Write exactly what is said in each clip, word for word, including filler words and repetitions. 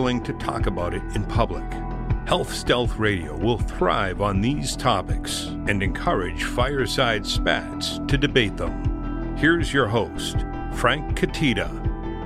struggling to talk about it in public. Health Stealth Radio will thrive on these topics and encourage fireside spats to debate them. Here's your host, Frank Katita.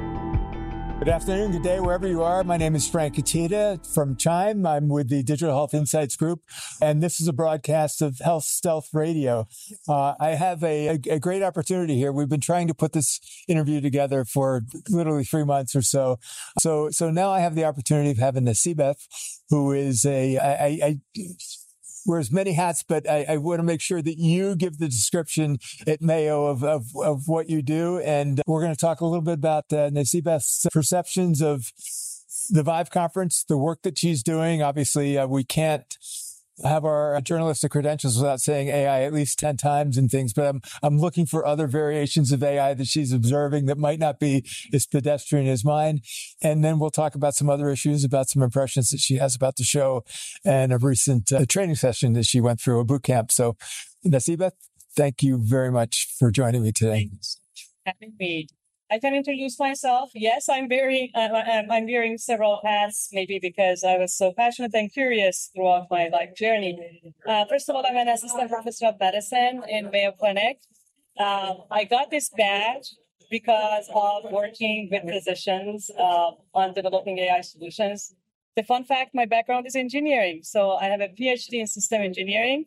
Good afternoon, good day, wherever you are. My name is Frank Katita from Chime. I'm with the Digital Health Insights Group, and this is a broadcast of Health Stealth Radio. Uh, I have a, a, a great opportunity here. We've been trying to put this interview together for literally three months or so. So, so now I have the opportunity of having Nasibeth, who is a, I, I, I wears many hats, but I, I want to make sure that you give the description at Mayo of, of, of what you do. And we're going to talk a little bit about uh, Nasibeth's perceptions of the Vive conference, the work that she's doing. Obviously, uh, we can't have our journalistic credentials without saying A I at least ten times and things, but I'm, I'm looking for other variations of A I that she's observing that might not be as pedestrian as mine. And then we'll talk about some other issues, about some impressions that she has about the show and a recent uh, training session that she went through, a boot camp. So Nasibeth, thank you very much for joining me today. Having me. I can introduce myself. Yes, I'm wearing uh, I'm wearing several hats, maybe because I was so passionate and curious throughout my life journey. Uh, first of all, I'm an assistant professor of medicine in Mayo Clinic. Um, I got this badge because of working with physicians uh, on developing A I solutions. The fun fact, my background is engineering, so I have a P H D in system engineering.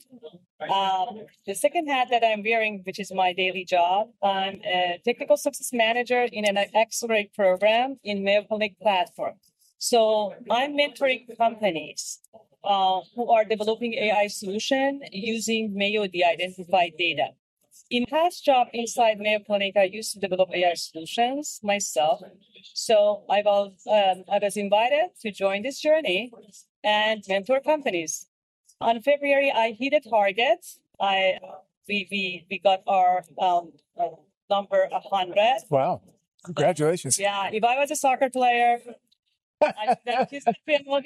Um, the second hat that I'm wearing, which is my daily job, I'm a technical success manager in an Accelerate program in Mayo Clinic platform. So I'm mentoring companies uh, who are developing A I solution using Mayo de-identified data. In past job inside Mayo Clinic, I used to develop A I solutions myself. So I was um, I was invited to join this journey and mentor companies. On February, I hit a target. I we we we got our um, uh, number one hundred. Wow! Congratulations! Yeah, if I was a soccer player, I should kiss the field.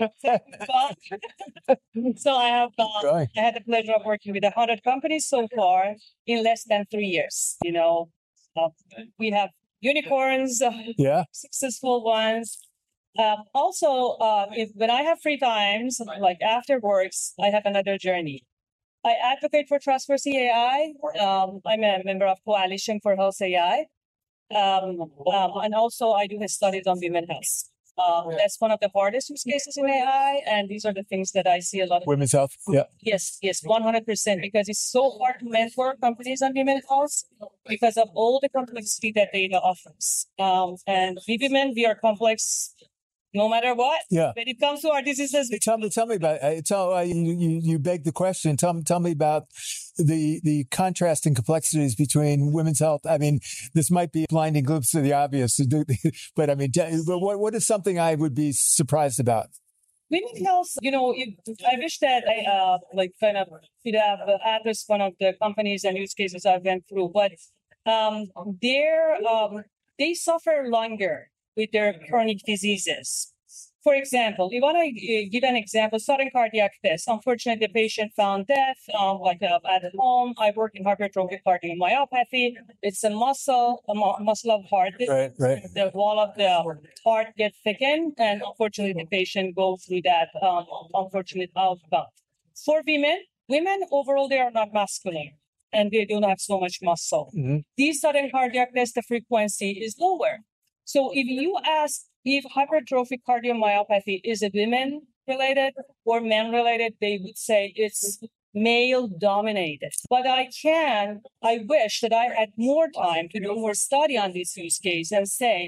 So I have uh, I had the pleasure of working with one hundred companies so far in less than three years. You know, uh, we have unicorns, uh, yeah, successful ones. Um, also, uh, if, when I have free times, like after works, I have another journey. I advocate for Trustworthy A I. Um, I'm a member of Coalition for Health A I. Um, um, and also, I do studies on women's health. Um, that's one of the hardest use cases in A I. And these are the things that I see a lot of. Women's health? Yeah. Yes, yes, one hundred percent. Because it's so hard to mentor companies on women's health because of all the complexity that data offers. Um, and we women, we are complex no matter what. Yeah. When it comes to our diseases. Tell me, tell me about uh, tell uh, you, you you beg the question. Tell me, tell me about the the contrasting complexities between women's health. I mean, this might be a blinding glimpse of the obvious, but I mean, what what is something I would be surprised about? Women's health, you know, it, I wish that I uh, like kind of could have addressed one of the companies and use cases I went through, but um, they're um, they suffer longer with their chronic diseases. For example, we want to give an example, sudden cardiac death. Unfortunately, the patient found death um, like uh, at home. I work in hypertrophic cardiomyopathy. It's a muscle, a mu- muscle of heart. Right, right. The wall of the heart gets thickened, and unfortunately, the patient goes through that um, unfortunate outcome. For women, women overall, they are not muscular, and they don't have so much muscle. Mm-hmm. These sudden cardiac deaths, the frequency is lower. So if you ask if hypertrophic cardiomyopathy is a women-related or men-related, they would say it's male-dominated. But I can, I wish that I had more time to do more study on this use case and say,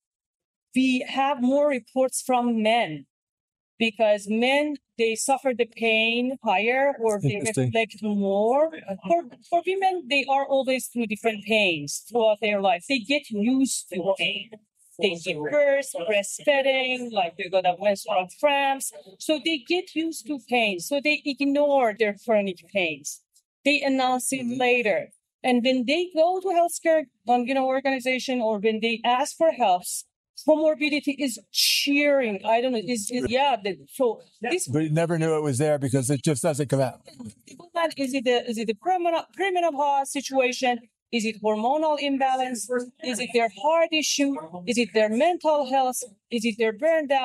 we have more reports from men because men, they suffer the pain higher or they reflect more. For, for women, they are always through different pains throughout their life. They get used to pain. They give birth, breastfeeding, like they got a menstrual cramps. So they get used to pain. So they ignore their chronic pains. They announce it later. And when they go to healthcare um, you know, organization or when they ask for help, comorbidity is cheering. I don't know. Is yeah. The, so this. But you never knew it was there because it just doesn't come out. Is it the is it the perimenopause situation? Is it hormonal imbalance? Is it their heart issue? Is it their mental health? Is it their burned out?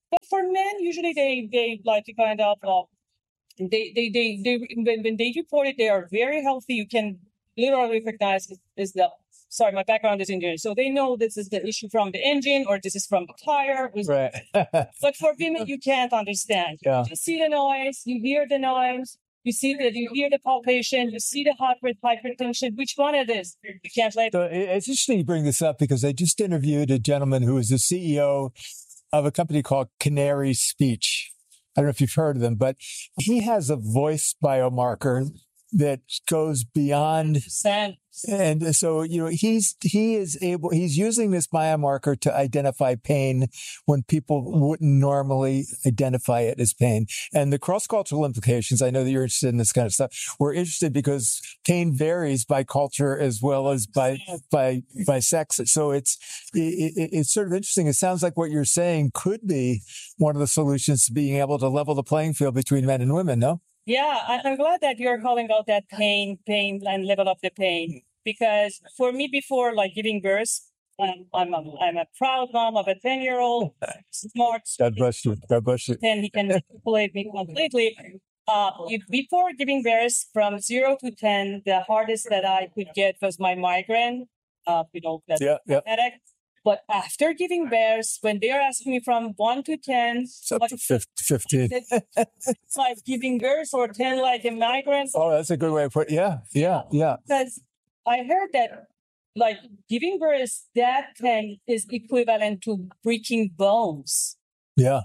But for men, usually they they like to kind of uh, they, they they they when, when they report it, they are very healthy. You can literally recognize it is the sorry, my background is engineering, so they know this is the issue from the engine or this is from the tire. Right. But for women, you can't understand. Yeah. You see the noise, you hear the noise, you see that you hear the palpation, you see the heart rate, hypertension. Which one it is? You can't like. So it's interesting you bring this up because I just interviewed a gentleman who is the C E O of a company called Canary Speech. I don't know if you've heard of them, but he has a voice biomarker that goes beyond. Sam. And so, you know, he's, he is able, he's using this biomarker to identify pain when people wouldn't normally identify it as pain. And the cross-cultural implications, I know that you're interested in this kind of stuff. We're interested because pain varies by culture as well as by, by, by sex. So it's, it, it, it's sort of interesting. It sounds like what you're saying could be one of the solutions to being able to level the playing field between men and women, no? Yeah, I, I'm glad that you're calling out that pain, pain, and level of the pain. Because for me, before like giving birth, um, I'm a, I'm a proud mom of a ten-year-old, smart. God bless you. God bless you. Then he can manipulate me completely. Uh, if, before giving birth, from zero to ten, the hardest that I could get was my migraine. Uh, you know, that Yeah, yeah. headache. But after giving birth, when they are asking me from one to ten, It's up like, to fifteen. it's like giving birth or ten, like a migraine. Oh, that's a good way to put it. Yeah, yeah, yeah. Because I heard that, like, giving birth, that ten is equivalent to breaking bones. Yeah.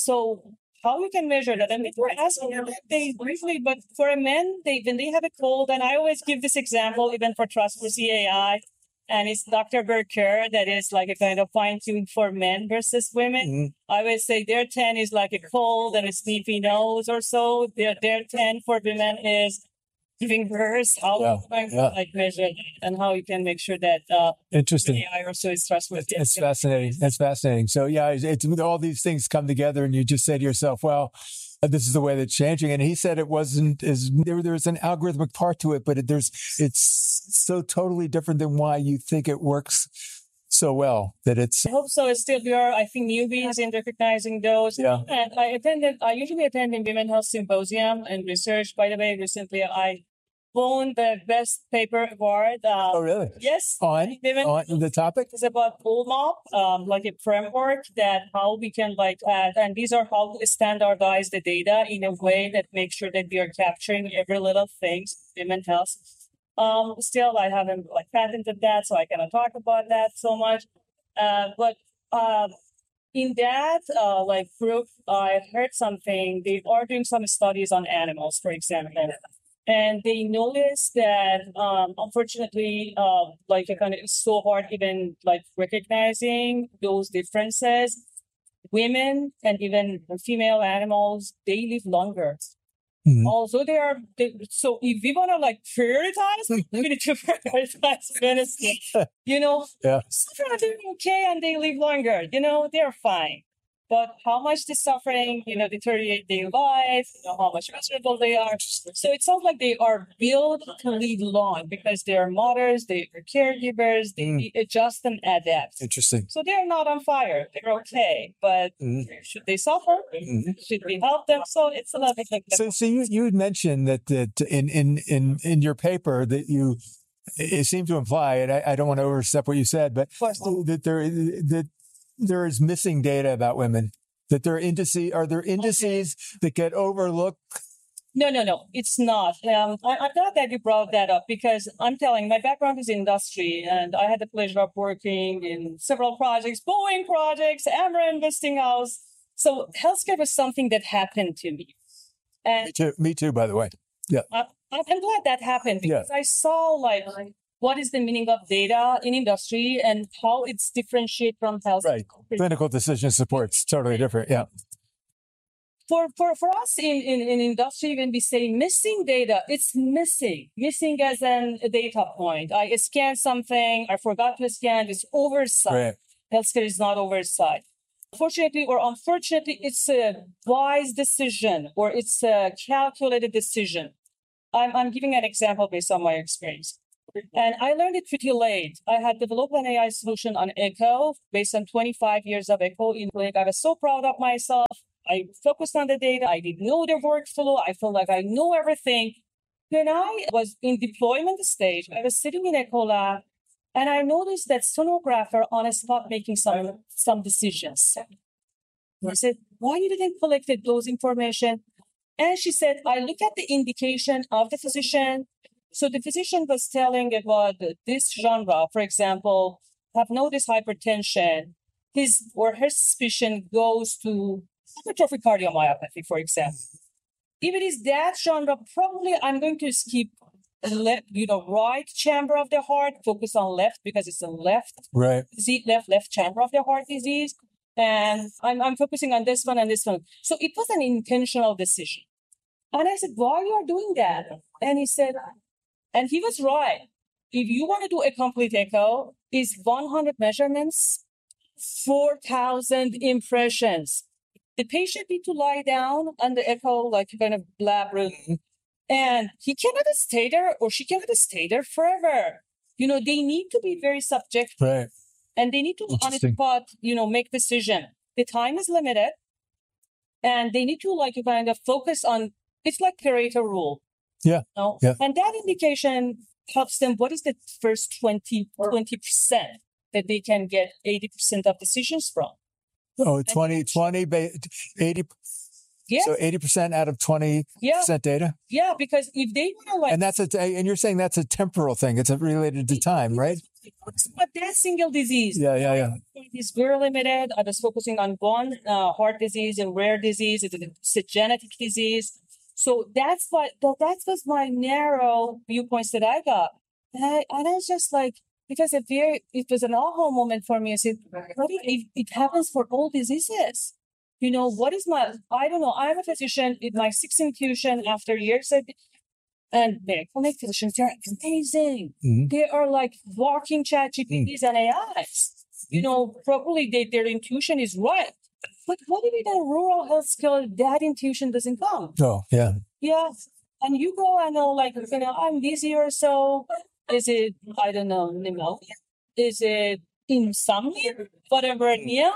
So how you can measure that? And they were asking me, they briefly, but for a man, they when they have a cold, and I always give this example, even for Trustworthy A I, and it's Doctor Berker, that is like a kind of fine-tune for men versus women. Mm-hmm. I always say their ten is like a cold and a sniffy nose or so. Their, their ten for women is giving birth, how Yeah, you yeah. like measure that, and how you can make sure that uh, Interesting. A I also is trustworthy. It's fascinating. That's fascinating. So yeah, it's, it's all these things come together, and you just say to yourself, "Well, this is the way that's changing." And he said it wasn't as there. There's an algorithmic part to it, but it, there's it's so totally different than why you think it works so well. That it's I hope so. It's still there. I think newbies in recognizing those. Yeah. And I attended. I usually attend in Women Health Symposium and research. By the way, recently I won the best paper award. Uh, oh really Yes. on Women on the topic. It's about O M O P, um, like a framework that how we can like add, and these are how to standardize the data in a way that makes sure that we are capturing every little things women health. Um, still, I haven't like patented that, so I cannot talk about that so much. Uh, but uh, in that uh, like group, I heard something. They are doing some studies on animals, for example. And they noticed that, um, unfortunately, uh, like it kind of it's so hard even like recognizing those differences. Women and even female animals, they live longer. Mhm. Also, they are they, so if we want to like prioritize, we need to prioritize medicine. You know, Yeah. some are doing okay and they live longer. You know, they're fine. But how much the suffering, you know, deteriorate their life, you know, how much miserable they are. So it sounds like they are built to live long because they're mothers, they're caregivers, they Mm. adjust and adapt. Interesting. So they're not on fire. They're okay. But Mhm. should they suffer? Mhm. Should we help them? So it's a lot of like So, so you you had mentioned that that in in in in your paper that you it seemed to imply, and I, I don't want to overstep what you said, but course. that there that there is missing data about women. That there are indices are there indices that get overlooked? No, no, no, it's not. Um, I, I'm glad that you brought that up because I'm telling my background is industry and I had the pleasure of working in several projects, Boeing projects, Ameren Westinghouse. So healthcare was something that happened to me. And Me too. Me too. By the way. Yeah. I, I'm glad that happened Yeah. because I saw like what is the meaning of data in industry and how it's differentiate from health. Right. Clinical decision support's totally different. Yeah. For, for, for us in, in, in industry, when we say missing data, it's missing. Missing as an, a data point. I scanned something, I forgot to scan, it's oversight. Right. Healthcare is not oversight. Fortunately or unfortunately, it's a wise decision or it's a calculated decision. I'm, I'm giving an example based on my experience. And I learned it pretty late. I had developed an A I solution on echo based on twenty-five years of echo in clinic. I was so proud of myself. I focused on the data. I didn't know the workflow. I felt like I knew everything. When I was in deployment stage, I was sitting in echo lab, and I noticed that sonographer on a spot making some, some decisions. I said, why you didn't collect those information? And she said, I look at the indication of the physician. So the physician was telling about this genre, for example, have noticed hypertension. His or her suspicion goes to hypertrophic cardiomyopathy, for example. If it is that genre, probably I'm going to skip left, you know, right chamber of the heart, focus on left because it's a left, right, disease, left, left chamber of the heart disease. And I'm, I'm focusing on this one and this one. So it was an intentional decision. And I said, why you are doing that? And he said, and he was right. If you want to do a complete echo, is one hundred measurements, four thousand impressions. The patient need to lie down on the echo, like kind of lab room, and he cannot stay there or she cannot stay there forever. You know, they need to be very subjective. Right. And they need to, on the spot, you know, make decision. The time is limited, and they need to like kind of focus on. It's like Pareto rule. Yeah. You know? Yeah. And that indication helps them. What is the first twenty percent that they can get eighty percent of decisions from? Oh, twenty, twenty, eighty. Yeah. So eighty percent out of twenty percent yeah. data? Yeah, because if they want to like... And that's a, and you're saying that's a temporal thing. It's related to time, right? But that's single disease. Yeah, yeah, yeah. It's very limited. I was focusing on one uh, heart disease and rare disease. It's a, it's a genetic disease. So that's what, that was my narrow viewpoints that I got. And I, and I was just like, because it, very, it was an aha moment for me. I said, what if it, it happens for all diseases? You know, what is my, I don't know, I'm a physician in my sixth infusion after years of, and their clinic physicians, they're amazing. Mm-hmm. They are like walking chat G P Ts mm-hmm. and A Is. You know, probably they, their intuition is right. But what if in a rural health skill that intuition doesn't come? Oh, yeah. Yeah. And you go and know, like, you know, I'm busy or so. Is it, I don't know, pneumonia? Is it insomnia? Whatever, yeah.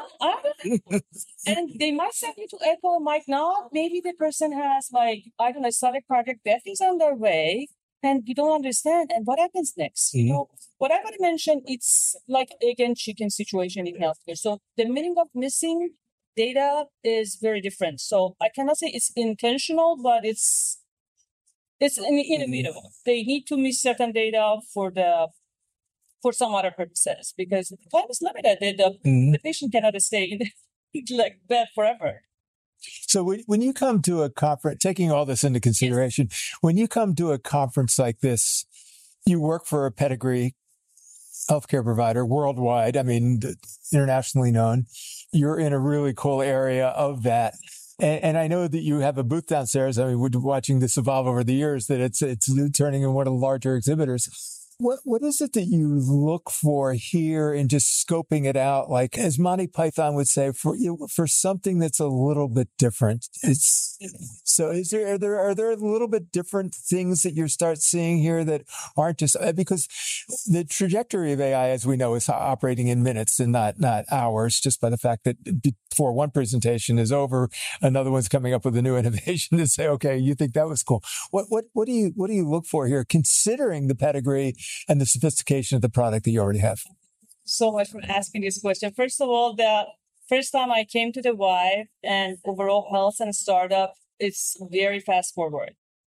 And they might send you to echo, might not. Maybe the person has, like, I don't know, sudden cardiac death is on their way, and you don't understand. And what happens next? Mm-hmm. So what I would mention, it's like, again, chicken situation in healthcare. So the meaning of missing data is very different. So I cannot say it's intentional, but it's it's inevitable. Mm-hmm. They need to miss certain data for the for some other purposes because the time is limited. The, the, mm-hmm. the patient cannot stay in the, like bed forever. So when, when you come to a conference, taking all this into consideration, yes. when you come to a conference like this, you work for a pedigree healthcare provider worldwide. I mean, internationally known. You're in a really cool area of that. And, and I know that you have a booth downstairs. I mean, we're watching this evolve over the years that it's, it's turning into one of the larger exhibitors. What what is it that you look for here in just scoping it out? Like, as Monty Python would say, for for something that's a little bit different. It's so is there are there are there a little bit different things that you start seeing here that aren't just because the trajectory of A I, as we know, is operating in minutes and not not hours. Just by the fact that before one presentation is over, another one's coming up with a new innovation to say, okay, you think that was cool. What what what do you what do you look for here, considering the pedigree and the sophistication of the product that you already have? So much for asking this question. First of all, the first time I came to the Vive and overall health and startup, it's very fast forward.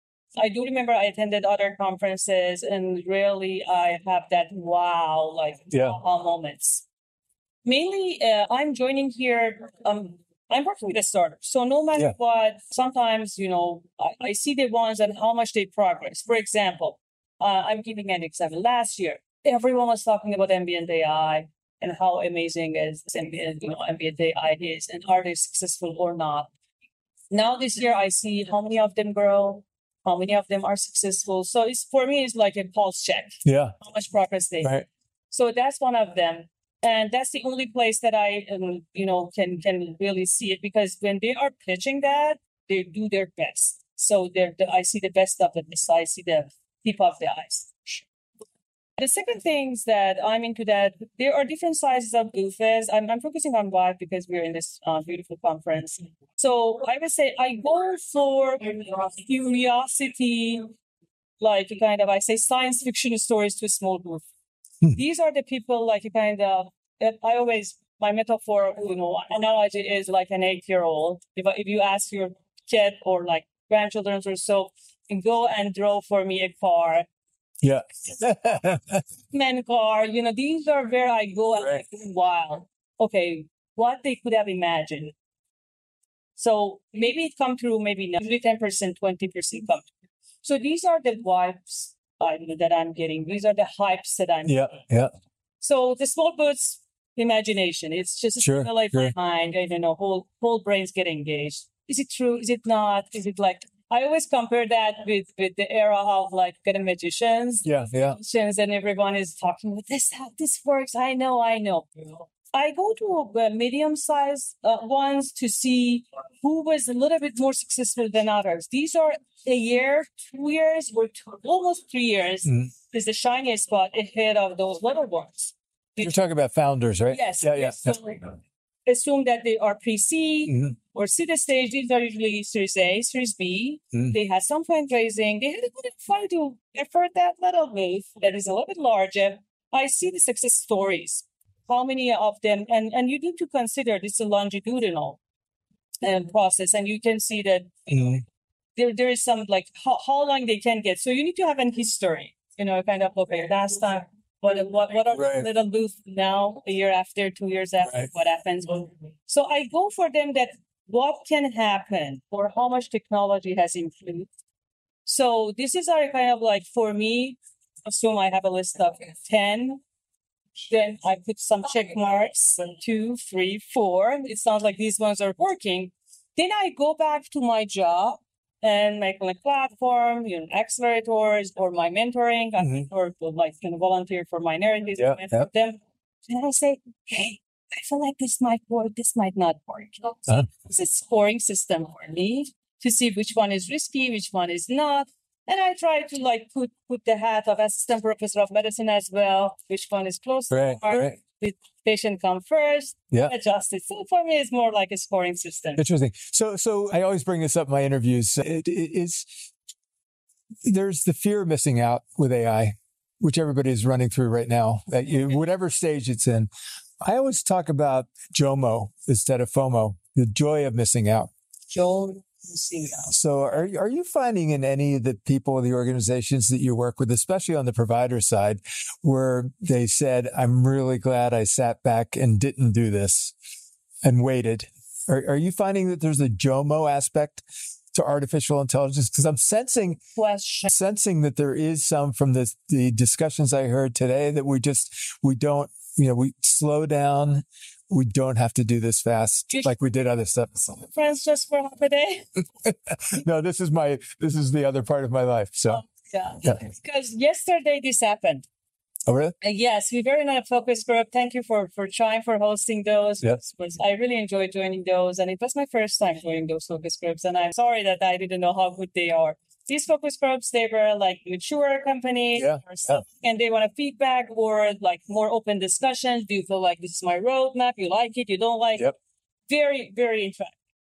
I do remember I attended other conferences and rarely I have that wow, like yeah. aha moments. Mainly, uh, I'm joining here, um, I'm working with a startup. So no matter yeah. what, sometimes, you know, I, I see the ones and how much they progress. For example, Uh, I'm giving an example. Last year, everyone was talking about ambient A I and how amazing is ambient, you know, ambient A I is, and are they successful or not. Now this year, I see how many of them grow, how many of them are successful. So it's for me, it's like a pulse check. Yeah, how much progress they. Right. So that's one of them, and that's the only place that I, um, you know, can can really see it because when they are pitching that, they do their best. So they're, I see the best of it. So I see the tip of the ice. The second things that I'm into that there are different sizes of booths. I'm, I'm focusing on why because we're in this uh, beautiful conference. So I would say I go for curiosity, like kind of I say science fiction stories to a small group. Hmm. These are the people like kind of I always my metaphor, you know, analogy is like an eight-year-old. If if you ask your kid or like grandchildren or so, go and draw for me a car. Yeah. Man car, you know, these are where I go and Right. like, wow, okay, what they could have imagined. So maybe it come true, maybe not. Maybe ten percent, twenty percent come true. So these are the vibes I, that I'm getting. These are the hypes that I'm Yeah. Yeah. So the small boots, imagination. It's just Sure, a like sure. mind. I don't know, whole whole brains get engaged. Is it true? Is it not? Is it like I always compare that with with the era of like kind of magicians. Yeah. Yeah. Magicians and everyone is talking about this how this works. I know, I know. I go to uh, medium-sized uh, ones to see who was a little bit more successful than others. These are a year, two years, or two, almost three years Mhm. is the shiniest spot ahead of those little ones. You're talking about founders, right? Yes. Yeah. Yeah. yes. So assume that they are pre-seed Mhm. or seed stage. These are usually Series A, Series B. Mhm. They had some fundraising. They had a good fun to effort that little wave that is a little bit larger. I see the success stories. How many of them? And, and you need to consider this is a longitudinal um, process. And you can see that Mhm. there, there is some like how, how long they can get. So you need to have an history, you know, kind of, okay, last time, what, what, what are Right. the little booth now, a year after, two years after, Right. what happens? So I go for them that what can happen or how much technology has improved. So this is our kind of like, for me, assume I have a list of ten. Then I put some check marks, one, two, three, four. It sounds like these ones are working. Then I go back to my job and my like platform, you know, accelerators or my mentoring. I Mhm. mentor to like can volunteer for minorities, Yeah, mentor yeah. them. And I say, hey, I feel like this might work, this might not work. So Uh-huh. it's a scoring system for me to see which one is risky, which one is not. And I try to like put put the hat of assistant professor of medicine as well, which one is close to Right. the heart, Right. with patient come first, Yeah. adjust it. So for me, it's more like a scoring system. Interesting. So, so I always bring this up in my interviews. It, it is there's the fear of missing out with A I, which everybody is running through right now. At you, whatever stage it's in, I always talk about JOMO instead of FOMO, the joy of missing out. Joe, missing out. So, are are you finding in any of the people, the organizations that you work with, especially on the provider side, where they said, "I'm really glad I sat back and didn't do this and waited"? Are, are you finding that there's a JOMO aspect to artificial intelligence? Because I'm sensing Question. sensing that there is some from the the discussions I heard today that we just we don't you know we slow down. We don't have to do this fast You like we did other stuff. Friends just for half a day. No, this is my this is the other part of my life. So, Yeah. yeah. Because yesterday this happened. Oh, really? Uh, yes, we were in a focus group. Thank you for for trying for hosting those. Yes. Was I really enjoyed joining those, and it was my first time joining those focus groups. And I'm sorry that I didn't know how good they are. These focus groups, they were like mature companies Yeah, or something, and they want a feedback or like more open discussions. Do you feel like this is my roadmap? You like it? You don't like Yep. it? Very, very interesting.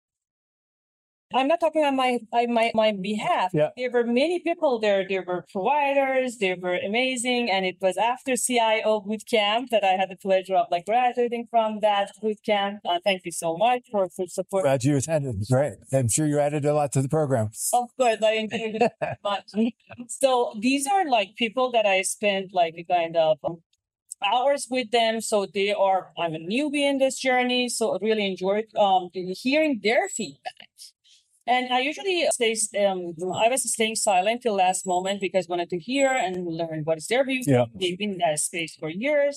I'm not talking on my on my, my behalf. Yeah. There were many people there. There were providers. They were amazing. And it was after C I O bootcamp that I had the pleasure of like graduating from that bootcamp. Uh, thank you so much for, for support. Glad you attended. Right. I'm sure you added a lot to the program. Of course, I enjoyed it very much. So these are like people that I spent like a kind of um, hours with them. So they are, I'm a newbie in this journey. So I really enjoyed um, hearing their feedback. And I usually stay, um, I was staying silent till last moment because I wanted to hear and learn what is their view. Yeah. They've been in that space for years.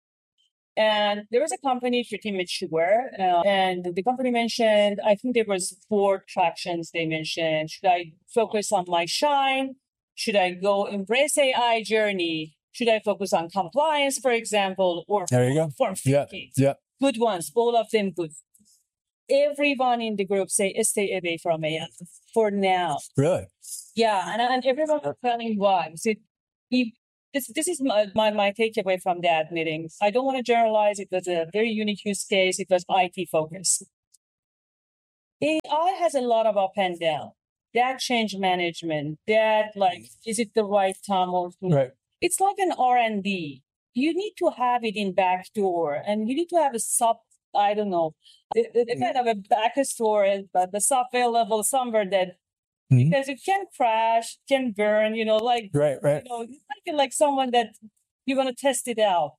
And there was a company pretty mature, uh, and the company mentioned, I think there was four tractions they mentioned. Should I focus on my shine? Should I go embrace A I journey? Should I focus on compliance, for example, or There you go. form Yeah. fifty? Yeah. Good ones, all of them good. Everyone in the group say stay away from A I for now. Really? Yeah, and, and everyone was telling why. So if this this is my, my, my takeaway from that meeting. I don't want to generalize. It was a very unique use case. It was I T focused. A I has a lot of up and down. That change management, that like, is it the right time or Right. It's like an R and D. You need to have it in backdoor, and you need to have a sub, I don't know, the, the, the kind of a backstore, but the software level somewhere that, Mhm. because it can crash, can burn, you know, like, Right, right. you know, it's like, like someone that you want to test it out.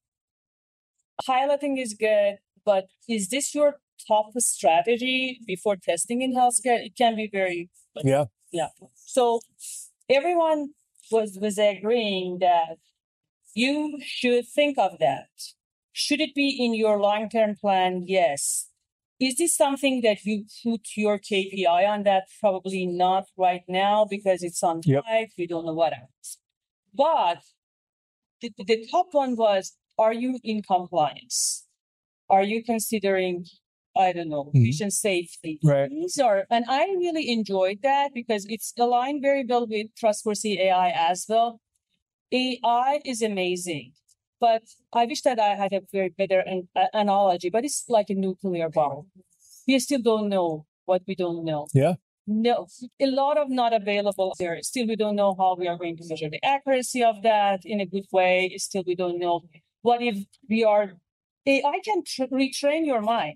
Piloting is good, but is this your top strategy before testing in healthcare? It can be very, Yeah. yeah. So everyone was was agreeing that you should think of that. Should it be in your long-term plan? Yes. Is this something that you put your K P I on that? Probably not right now because it's on Yep. five. We don't know what else. But the, the top one was, are you in compliance? Are you considering, I don't know, Mhm. patient safety? Right. These are, and I really enjoyed that because it's aligned very well with trustworthy A I as well. A I is amazing, but I wish that I had a very better an, uh, analogy, but it's like a nuclear bomb. We still don't know what we don't know. Yeah. No, a lot of not available there. Still, we don't know how we are going to measure the accuracy of that in a good way. Still, we don't know what if we are, A I can tr- retrain your mind.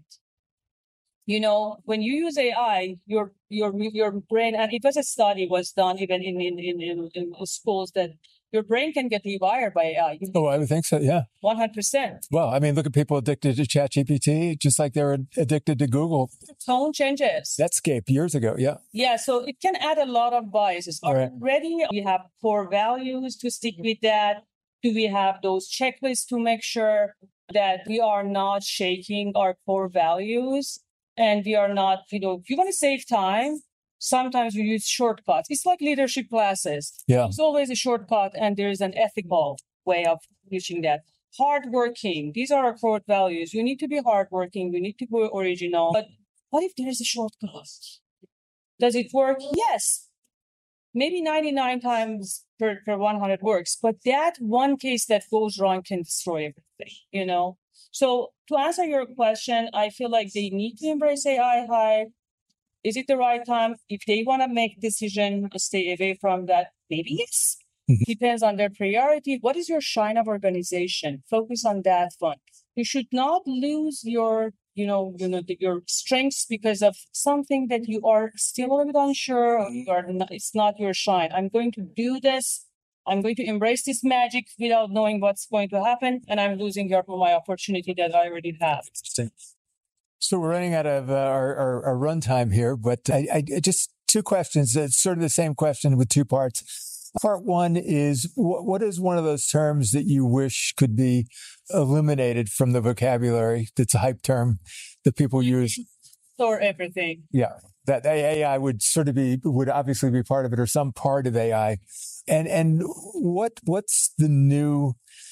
You know, when you use A I, your your your brain, and it was a study was done even in in in, in, in schools that your brain can get rewired by A I. Oh, I would think so. Yeah. one hundred percent. Well, I mean, look at people addicted to ChatGPT, just like they were addicted to Google. Tone changes. Netscape years ago. Yeah. Yeah, so it can add a lot of biases. All right. Already, we have core values to stick with that. Do we have those checklists to make sure that we are not shaking our core values and we are not, you know, if you want to save time, sometimes we use shortcuts. It's like leadership classes. Yeah. It's always a shortcut and there's an ethical way of reaching that. Hardworking. These are our core values. You need to be hardworking. You need to be original. But what if there is a shortcut? Does it work? Yes. Maybe ninety-nine times per, per one hundred works, but that one case that goes wrong can destroy everything, you know? So to answer your question, I feel like they need to embrace A I high. Is it the right time? If they want to make decision to stay away from that, maybe yes. Mhm. Depends on their priority. What is your shine of organization? Focus on that one. You should not lose your, you know, you know, the, your strengths because of something that you are still a little bit unsure. Or you are not, it's not your shine. I'm going to do this. I'm going to embrace this magic without knowing what's going to happen, and I'm losing your, my opportunity that I already have. Interesting. So we're running out of uh, our, our, our run time here, but I, I just two questions. It's sort of the same question with two parts. Part one is, what, what is one of those terms that you wish could be eliminated from the vocabulary? That's a hype term that people use. Store everything. Yeah, that A I would sort of be, would obviously be part of it, or some part of A I. And and what what's the new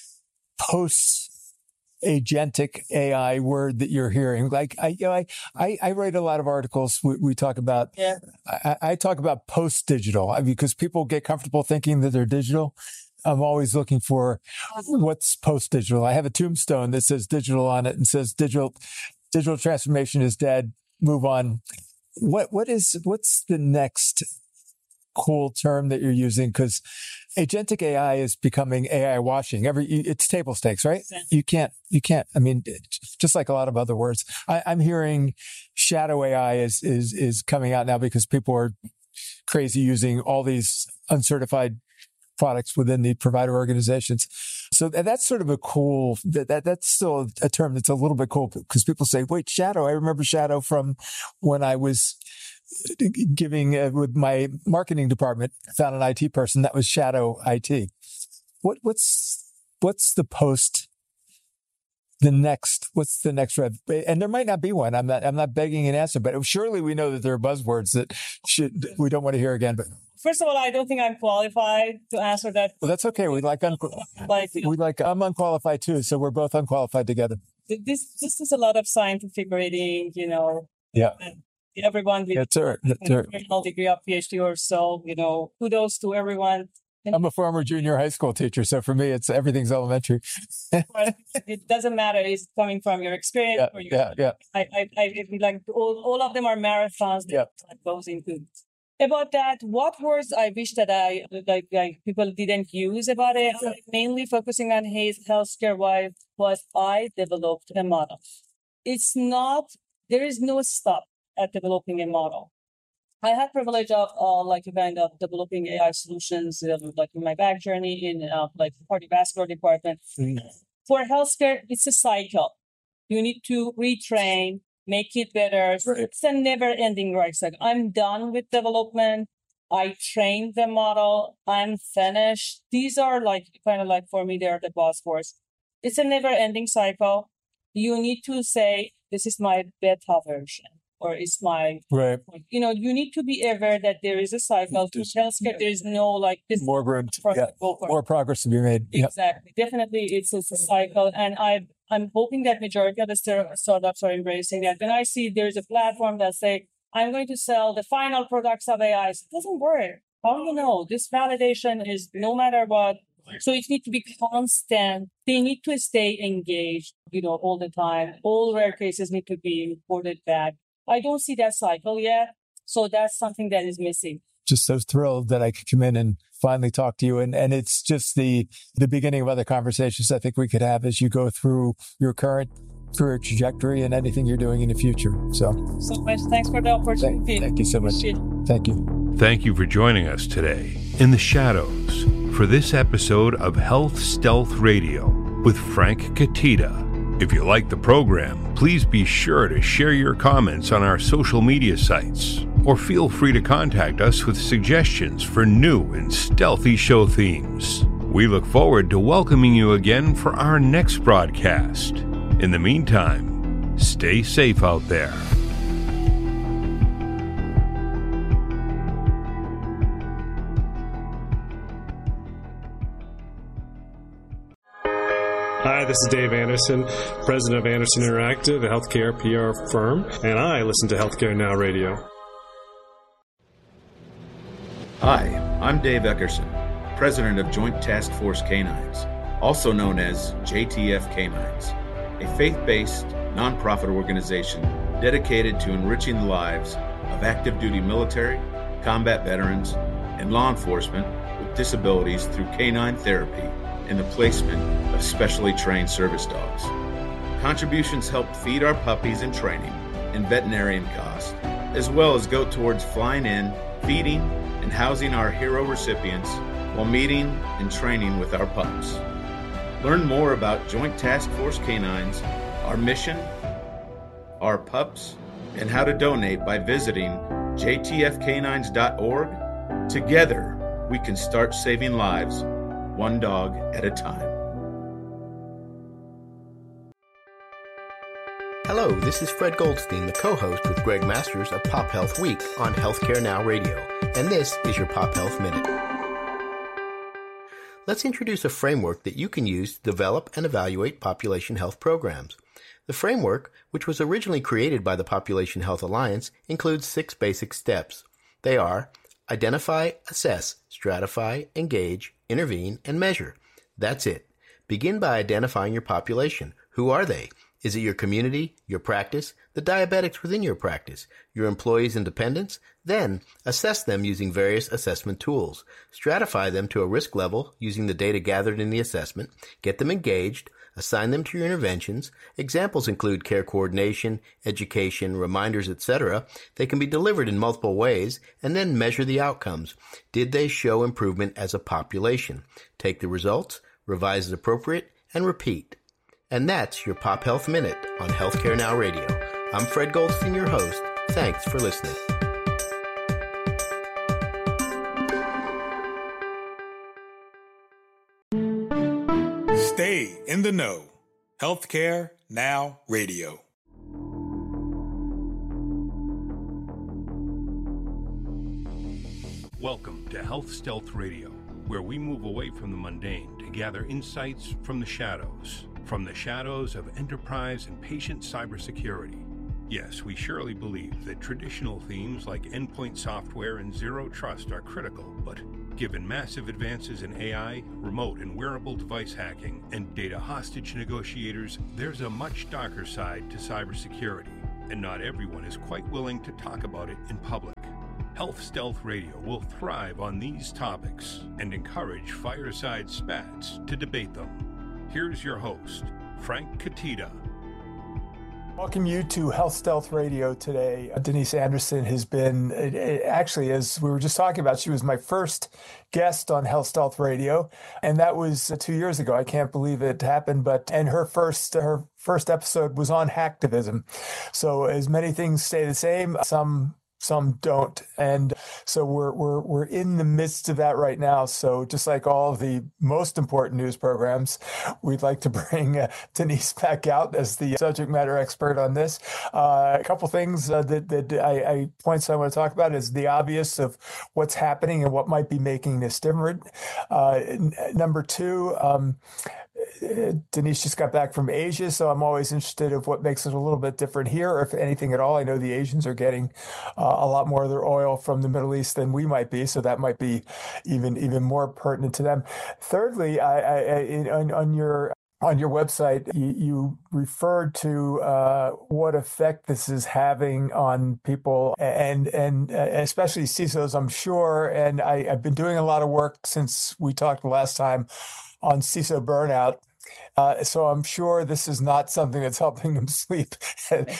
post agentic A I word that you're hearing? Like I, you know, I, I, I write a lot of articles. We, we talk about, Yeah. I, I talk about post digital because people get comfortable thinking that they're digital. I'm always looking for what's post digital. I have a tombstone that says digital on it and says digital, digital transformation is dead. Move on. What, what is, what's the next cool term that you're using? Because agentic A I is becoming A I washing. Every it's table stakes, right? You can't, you can't. I mean, just like a lot of other words. I, I'm hearing shadow A I is is is coming out now because people are crazy using all these uncertified products within the provider organizations. So that's sort of a cool. That, that that's still a term that's a little bit cool because people say, "Wait, shadow." I remember shadow from when I was giving uh, with my marketing department, found an I T person that was shadow I T. What what's what's the post? The next what's the next rev? And there might not be one. I'm not I'm not begging an answer, but surely we know that there are buzzwords that should we don't want to hear again. But First of all, I don't think I'm qualified to answer that. well, that's okay. We like un- Like we like I'm unqualified too, so we're both unqualified together. this, this is a lot of scientific reading, you know. Yeah. Everyone with That's right. That's right. a degree of PhD or so, you know, kudos to everyone. I'm a former junior high school teacher, so for me, it's everything's elementary. It doesn't matter. It's coming from your experience. Yeah, or your, yeah, yeah. I, I, I it, like all, all of them are marathons. Yeah. That goes into about that. What words I wish that I like, like people didn't use about it. Yeah. Mainly focusing on Hayes healthcare wise was I developed a model. It's not. There is no stop at developing a model. I had privilege of uh, like kind of developing A I solutions, uh, like in my back journey in uh, like cardiovascular department. Mm-hmm. For healthcare, it's a cycle. You need to retrain, make it better. Right. It's a never-ending right cycle. I'm done with development. I trained the model. I'm finished. These are like kind of like for me, they're the buzzwords. It's a never-ending cycle. You need to say, this is my beta version. Or it's my, right. You know, you need to be aware that there is a cycle. To healthcare, there is no like this. More room, to, yeah. More progress to be made. Exactly. Yep. Definitely, it's, it's a cycle. And I, I'm hoping that majority of the startups are embracing that. When I see there's a platform that say, I'm going to sell the final products of A I, it doesn't work. How do you know? This validation is no matter what. So it needs to be constant. They need to stay engaged, you know, all the time. All rare cases need to be reported back. I don't see that cycle yet. So that's something that is missing. Just so thrilled that I could come in and finally talk to you. And, and it's just the, the beginning of other conversations I think we could have as you go through your current career trajectory and anything you're doing in the future. So, so much. Thanks for the opportunity. Thank, thank you so much. Thank you. Thank you for joining us today in the shadows for this episode of Health Stealth Radio with Frank Katita. If you like the program, please be sure to share your comments on our social media sites, or feel free to contact us with suggestions for new and stealthy show themes. We look forward to welcoming you again for our next broadcast. In the meantime, stay safe out there. Hi, this is Dave Anderson, president of Anderson Interactive, a healthcare P R firm, and I listen to Healthcare Now Radio. Hi, I'm Dave Eckerson, president of Joint Task Force Canines, also known as J T F Canines, a faith-based, nonprofit organization dedicated to enriching the lives of active duty military, combat veterans, and law enforcement with disabilities through canine therapy and the placement of specially trained service dogs. Contributions help feed our puppies in training and veterinarian costs, as well as go towards flying in, feeding, and housing our hero recipients while meeting and training with our pups. Learn more about Joint Task Force Canines, our mission, our pups, and how to donate by visiting j t f canines dot org. Together, we can start saving lives one dog at a time. Hello, this is Fred Goldstein, the co-host with Greg Masters of Pop Health Week on Healthcare Now Radio, and this is your Pop Health Minute. Let's introduce a framework that you can use to develop and evaluate population health programs. The framework, which was originally created by the Population Health Alliance, includes six basic steps. They are identify, assess, stratify, engage, intervene, and measure. That's it. Begin by identifying your population. Who are they? Is it your community, your practice, the diabetics within your practice, your employees and dependents? Then, assess them using various assessment tools. Stratify them to a risk level using the data gathered in the assessment. Get them engaged. Assign them to your interventions. Examples include care coordination, education, reminders, et cetera. They can be delivered in multiple ways, and then measure the outcomes. Did they show improvement as a population? Take the results, revise as appropriate, and repeat. And that's your Pop Health Minute on Healthcare Now Radio. I'm Fred Goldstein, your host. Thanks for listening. Stay in the know. Healthcare Now Radio. Welcome to Health Stealth Radio, where we move away from the mundane to gather insights from the shadows, from the shadows of enterprise and patient cybersecurity. Yes, we surely believe that traditional themes like endpoint software and zero trust are critical, but given massive advances in A I, remote and wearable device hacking, and data hostage negotiators, there's a much darker side to cybersecurity, and not everyone is quite willing to talk about it in public. Health Stealth Radio will thrive on these topics and encourage fireside spats to debate them. Here's your host, Frank Katita. Welcome you to Health Stealth Radio today. Denise Anderson has been, actually, as we were just talking about, she was my first guest on Health Stealth Radio, and that was two years ago. I can't believe it happened, but and her first her first episode was on hacktivism. So as many things stay the same, some some don't. And so we're we're we're in the midst of that right now. So just like all of the most important news programs, we'd like to bring uh, Denise back out as the subject matter expert on this. Uh, a couple things uh, that, that I, I points I want to talk about is the obvious of what's happening and what might be making this different. Uh, n- number two, um, Denise just got back from Asia, so I'm always interested of what makes it a little bit different here, or if anything at all. I know the Asians are getting uh, a lot more of their oil from the Middle East than we might be, so that might be even even more pertinent to them. Thirdly, I, I, I on, on your on your website, you, you referred to uh, what effect this is having on people, and and especially C I S Os, I'm sure. And I, I've been doing a lot of work since we talked last time on C I S O burnout. Uh, so I'm sure this is not something that's helping them sleep at,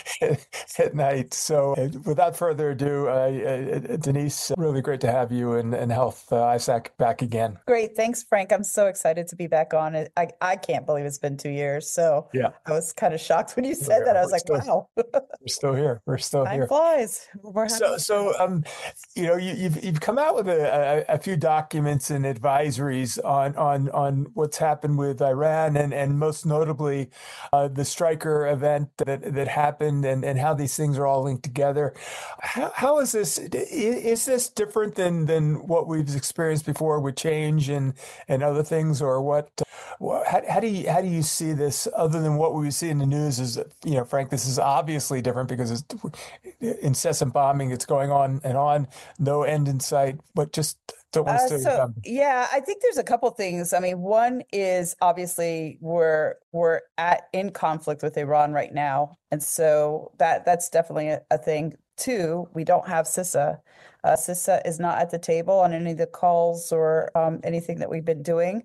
at night. So uh, without further ado, uh, uh, Denise, really great to have you and, and Health uh, I S A C back again. Great. Thanks, Frank. I'm so excited to be back on. I, I can't believe it's been two years. So yeah, I was kind of shocked when you said yeah, that. I was like, still, wow. We're still here. We're still Time here. flies. We're so, so um, you know, you, you've you've come out with a, a, a few documents and advisories on on on what's happened with Iran and and most notably uh, the Stryker event that that happened and, and how these things are all linked together. How, how is this? Is this different than than what we've experienced before with change and and other things, or what? How, how do you how do you see this other than what we see in the news? Is, you know, Frank, this is obviously different because it's incessant bombing. It's going on and on, no end in sight. But just don't want to uh, so, yeah, I think there's a couple things. I mean, one is obviously we're we're at in conflict with Iran right now, and so that that's definitely a, a thing. Two, we don't have CISA. Uh, CISA is not at the table on any of the calls or um, anything that we've been doing.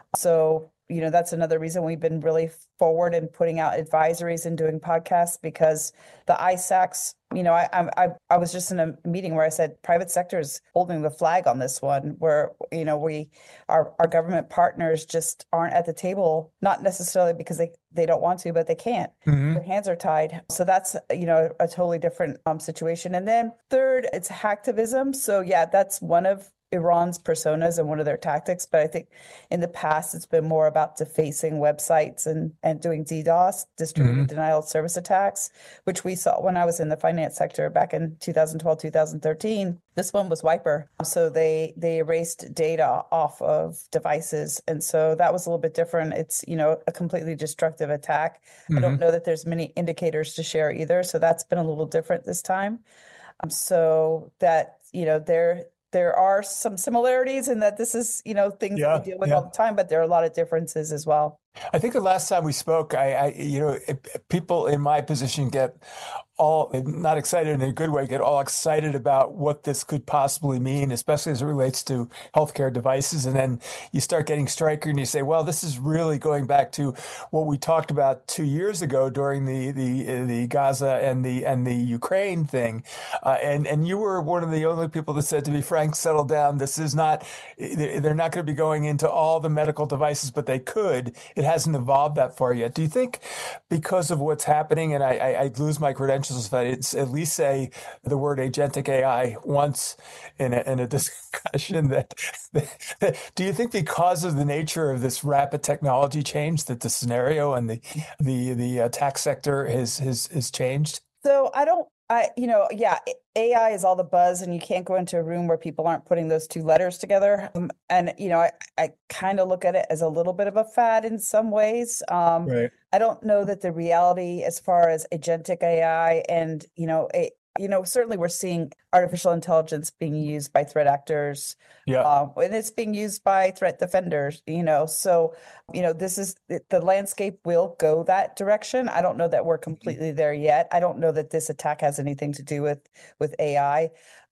So, you know, that's another reason we've been really forward in putting out advisories and doing podcasts, because the I S A Cs, you know, I I I was just in a meeting where I said private sector is holding the flag on this one, where, you know, we our our government partners just aren't at the table, not necessarily because they, they don't want to, but they can't. Mm-hmm. Their hands are tied. So that's, you know, a totally different um, situation. And then third, it's hacktivism. So yeah, that's one of Iran's personas and one of their tactics. But I think in the past, it's been more about defacing websites and, and doing DDoS, distributed mm-hmm. denial of service attacks, which we saw when I was in the finance sector back in two thousand twelve, two thousand thirteen. This one was Wiper. So they they erased data off of devices. And so that was a little bit different. It's, you know, a completely destructive attack. Mm-hmm. I don't know that there's many indicators to share either. So that's been a little different this time. Um, so that, you know, they're There are some similarities in that this is, you know, things yeah, that we deal with yeah. all the time, but there are a lot of differences as well. I think the last time we spoke, I, I you know, people in my position get all, not excited in a good way, get all excited about what this could possibly mean, especially as it relates to healthcare devices. And then you start getting Stryker and you say, well, this is really going back to what we talked about two years ago during the the, the Gaza and the and the Ukraine thing. Uh, and, and you were one of the only people that said to me, Frank, settle down. This is not, they're not going to be going into all the medical devices, but they could. It hasn't evolved that far yet. Do you think because of what's happening, and I, I, I lose my credentials if I at least say the word agentic A I once in a, in a discussion, that, that, do you think because of the nature of this rapid technology change that the scenario and the the the attack sector has has, has changed? So I don't I, you know, yeah, A I is all the buzz, and you can't go into a room where people aren't putting those two letters together. Um, and, you know, I, I kind of look at it as a little bit of a fad in some ways. Um, Right. I don't know that the reality as far as agentic A I and, you know, a, you know, certainly we're seeing artificial intelligence being used by threat actors. Yeah. Um, and it's being used by threat defenders, you know, so, you know, this is the landscape will go that direction. I don't know that we're completely there yet. I don't know that this attack has anything to do with, with A I.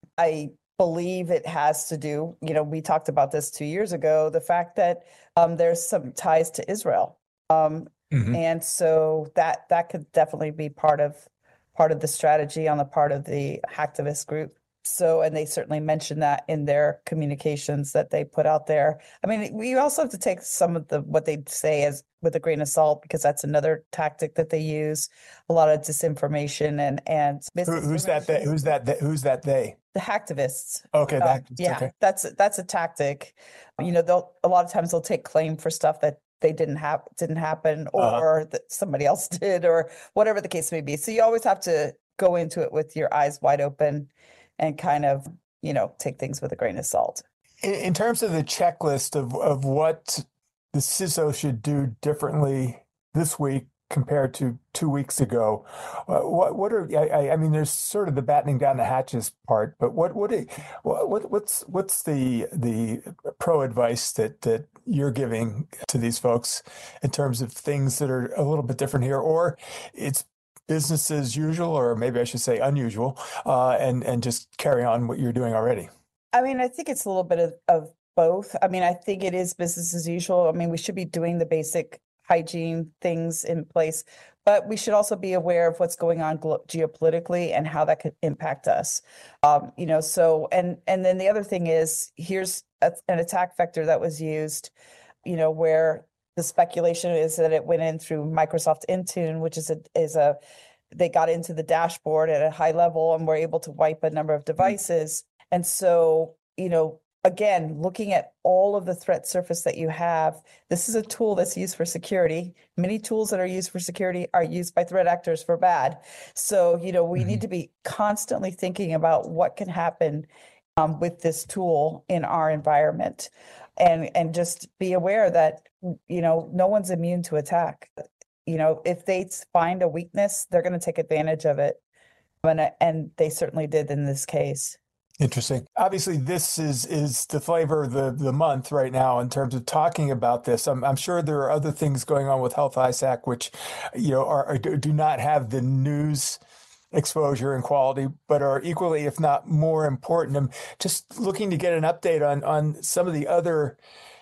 I believe it has to do, you know, we talked about this two years ago, the fact that um, there's some ties to Israel. Um, Mhm. and so that, that could definitely be part of, part of the strategy on the part of the hacktivist group. So, and they certainly mentioned that in their communications that they put out there. I mean, we also have to take some of the, what they say as with a grain of salt, because that's another tactic that they use, a lot of disinformation and, and Who, who's that? They, who's that? They, who's that? They? the hacktivists. Okay. Uh, That, yeah, okay. that's, that's a tactic. You know, they'll, a lot of times they'll take claim for stuff that they didn't have, didn't happen, Uh-huh. or that somebody else did, or whatever the case may be. So you always have to go into it with your eyes wide open and kind of, you know, take things with a grain of salt. In, in terms of the checklist of, of what the C I S O should do differently this week compared to two weeks ago, uh, what what are I, I mean? There's sort of the battening down the hatches part, but what what are- what what's what's the the pro advice that that you're giving to these folks in terms of things that are a little bit different here, or it's business as usual, or maybe I should say unusual, uh, and and just carry on what you're doing already? I mean, I think it's a little bit of, of both. I mean, I think it is business as usual. I mean, we should be doing the basic hygiene things in place, but we should also be aware of what's going on glo- geopolitically and how that could impact us. Um, you know, so, and, and then the other thing is, here's a, an attack vector that was used, you know, where the speculation is that it went in through Microsoft Intune, which is a, is a, they got into the dashboard at a high level and were able to wipe a number of devices. And so, you know, again, looking at all of the threat surface that you have, this is a tool that's used for security. Many tools that are used for security are used by threat actors for bad. So, you know, we Mhm. need to be constantly thinking about what can happen um, with this tool in our environment, and and just be aware that, you know, no one's immune to attack. You know, if they find a weakness, they're going to take advantage of it. And, and they certainly did in this case. Interesting. Obviously, this is is the flavor of the, the month right now in terms of talking about this. I'm, I'm sure there are other things going on with Health I SAC, which, you know, are, are do not have the news exposure and quality, but are equally, if not more important. I'm just looking to get an update on on some of the other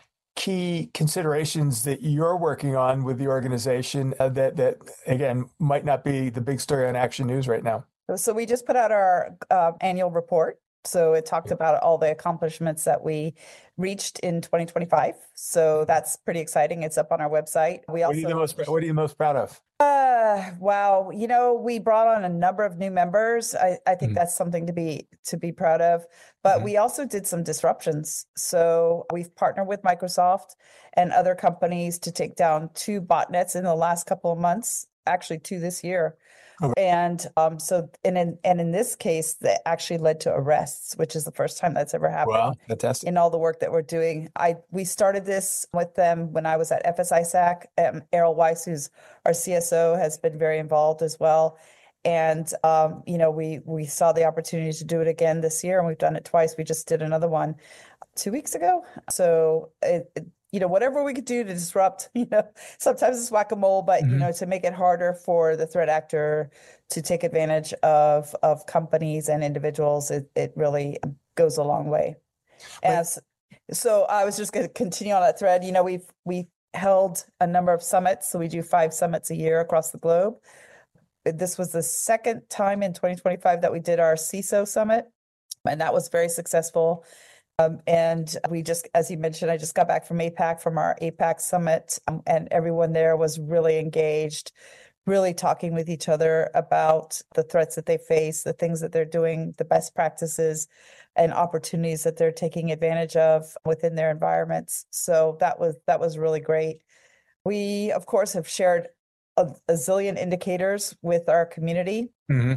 key considerations that you're working on with the organization uh, that that again might not be the big story on Action News right now. So we just put out our uh, annual report. So it talked about all the accomplishments that we reached in twenty twenty-five. So that's pretty exciting. It's up on our website. We What also are you the most What are you most proud of? Uh, wow. You know, we brought on a number of new members. I, I think Mhm. that's something to be to be proud of. But Mhm. we also did some disruptions. So we've partnered with Microsoft and other companies to take down two botnets in the last couple of months, actually two this year. Okay. And um, so, and in, and in this case, that actually led to arrests, which is the first time that's ever happened. Wow, fantastic. In all the work that we're doing. I we started this with them when I was at F S I SAC. Um, Errol Weiss, who's our C S O, has been very involved as well. And um, you know, we we saw the opportunity to do it again this year, and we've done it twice. We just did another one two weeks ago. So it, it, you know, whatever we could do to disrupt, you know, sometimes it's whack-a-mole, but you Mhm. know, to make it harder for the threat actor to take advantage of of companies and individuals, it it really goes a long way. But- As so, I was just going to continue on that thread. You know, we've we held a number of summits, so we do five summits a year across the globe. This was the second time in twenty twenty-five that we did our C I S O summit, and that was very successful. Um, and we just, as you mentioned, I just got back from APAC, from our APAC summit, um, and everyone there was really engaged, really talking with each other about the threats that they face, the things that they're doing, the best practices and opportunities that they're taking advantage of within their environments. So that was that was really great. We, of course, have shared a, a zillion indicators with our community. Mhm.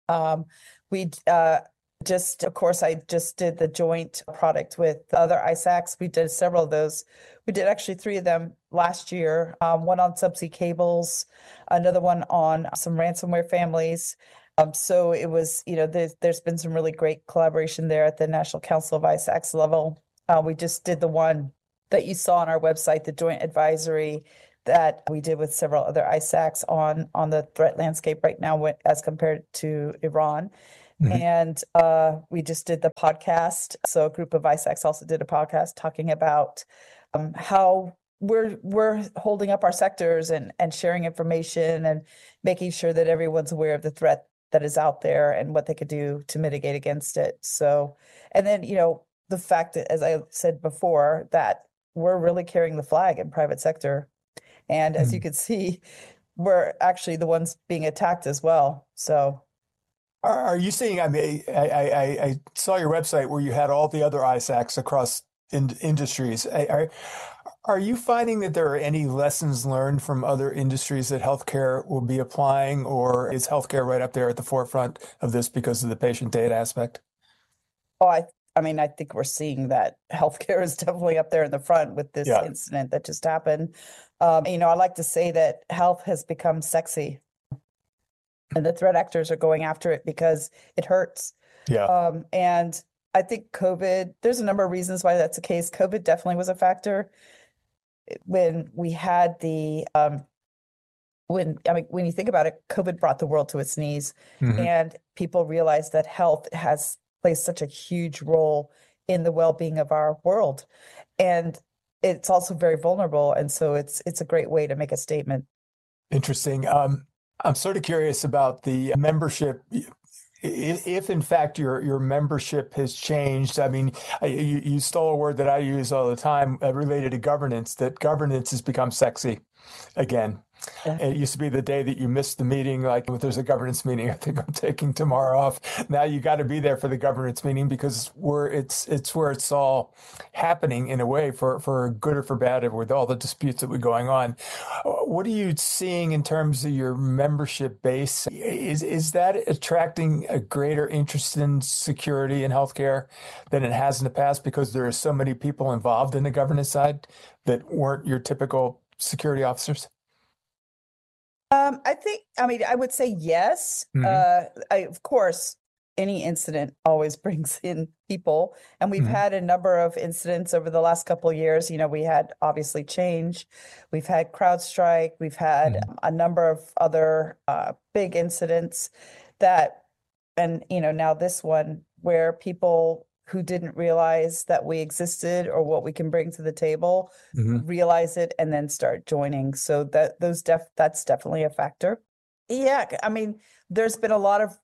Um, we uh, just, of course, I just did the joint product with other I SACs. We did several of those. We did actually three of them last year, um, one on subsea cables, another one on some ransomware families. Um, so it was, you know, there's, there's been some really great collaboration there at the National Council of I SACs level. Uh, we just did the one that you saw on our website, the joint advisory that we did with several other I SACs on, on the threat landscape right now as compared to Iran. Mm-hmm. And uh, we just did the podcast. So a group of I SACs also did a podcast talking about um, how we're we're holding up our sectors and, and sharing information and making sure that everyone's aware of the threat that is out there and what they could do to mitigate against it. So, and then, you know, the fact that, as I said before, that we're really carrying the flag in private sector. And as mm-hmm. you can see, we're actually the ones being attacked as well. So are you seeing, I mean, I, I, I saw your website where you had all the other I SACs across in, industries. Are, are you finding that there are any lessons learned from other industries that healthcare will be applying, or is healthcare right up there at the forefront of this because of the patient data aspect? Oh, I I mean, I think we're seeing that healthcare is definitely up there in the front with this yeah. incident that just happened. Um, you know, I like to say that health has become sexy, and the threat actors are going after it because it hurts. Yeah. Um, and I think COVID, there's a number of reasons why that's the case. COVID definitely was a factor. When we had the, um, when, I mean, when you think about it, COVID brought the world to its knees, mm-hmm. and people realized that health has plays such a huge role in the well-being of our world. And it's also very vulnerable. And so it's it's a great way to make a statement. Interesting. Um, I'm sort of curious about the membership. If, if in fact your your membership has changed, I mean, you, you stole a word that I use all the time uh, related to governance, that governance has become sexy again. Yeah. It used to be the day that you missed the meeting, like if there's a governance meeting, I think I'm taking tomorrow off. Now you got to be there for the governance meeting because we're it's it's where it's all happening in a way, for, for good or for bad, with all the disputes that were going on. What are you seeing in terms of your membership base? Is is that attracting a greater interest in security and healthcare than it has in the past because there are so many people involved in the governance side that weren't your typical security officers? Um, I think, I mean, I would say yes. Mm-hmm. Uh, I, of course, any incident always brings in people. And we've mm-hmm. had a number of incidents over the last couple of years. You know, we had obviously Change. We've had CrowdStrike. We've had mm-hmm. a number of other uh, big incidents that, and, you know, now this one where people who didn't realize that we existed or what we can bring to the table, mm-hmm. realize it and then start joining. So that those def that's definitely a factor. Yeah, I mean, there's been a lot of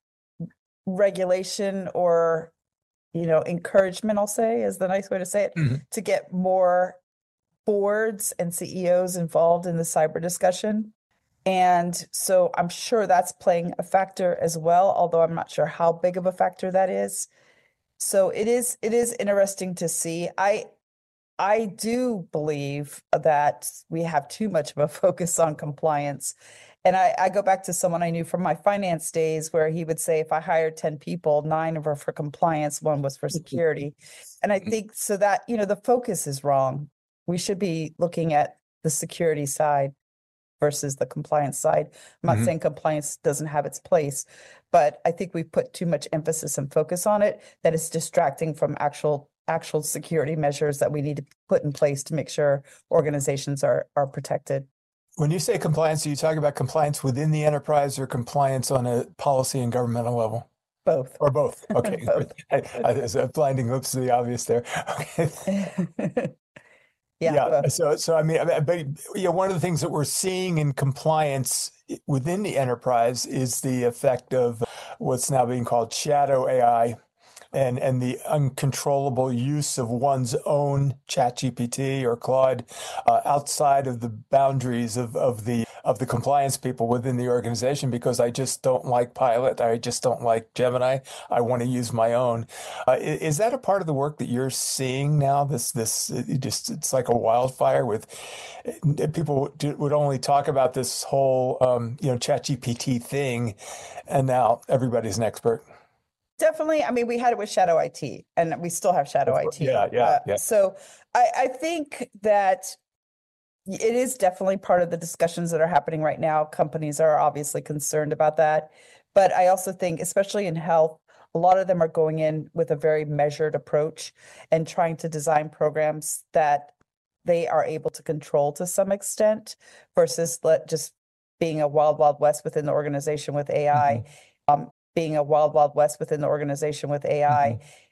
regulation or, you know, encouragement, I'll say, is the nice way to say it, mm-hmm. to get more boards and C E Os involved in the cyber discussion. And so I'm sure that's playing a factor as well, although I'm not sure how big of a factor that is. So it is it is interesting to see. I I do believe that we have too much of a focus on compliance. And I, I go back to someone I knew from my finance days where he would say if I hired ten people, nine were for compliance, one was for security. And I think so that, you know, the focus is wrong. We should be looking at the security side versus the compliance side. I'm not mm-hmm. saying compliance doesn't have its place, but I think we put too much emphasis and focus on it that is distracting from actual actual security measures that we need to put in place to make sure organizations are are protected. When you say compliance, are you talking about compliance within the enterprise or compliance on a policy and governmental level? Both. Or both. Okay. both. I, I, there's a blinding lips to the obvious there. Okay. Yeah. yeah. So, so I mean, but you know, one of the things that we're seeing in compliance within the enterprise is the effect of what's now being called shadow A I, and and the uncontrollable use of one's own ChatGPT or Claude uh, outside of the boundaries of of the of the compliance people within the organization because I just don't like Pilot. I just don't like Gemini. I want to use my own. Uh, is that a part of the work that you're seeing now? This, this, it just, it's like a wildfire with people would only talk about this whole, um, you know, ChatGPT thing, and now everybody's an expert. Definitely. I mean, we had it with Shadow I T, and we still have Shadow I T. Yeah, yeah, uh, yeah. So I, I think that it is definitely part of the discussions that are happening right now. Companies are obviously concerned about that. But I also think, especially in health, a lot of them are going in with a very measured approach and trying to design programs that they are able to control to some extent versus let just being a wild, wild west within the organization with A I. Mm-hmm. Um, being a wild, wild west within the organization with A I. Mm-hmm.